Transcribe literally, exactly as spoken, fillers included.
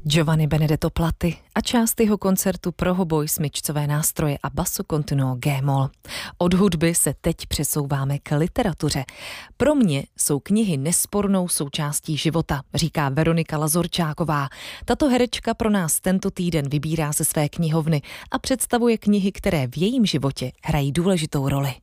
Giovanni Benedetto Platti a část jeho koncertu pro hoboj, smyčcové nástroje a basso continuo G-moll. Od hudby se teď přesouváme k literatuře. Pro mě jsou knihy nespornou součástí života, říká Veronika Lazorčáková. Tato herečka pro nás tento týden vybírá ze své knihovny a představuje knihy, které v jejím životě hrají důležitou roli.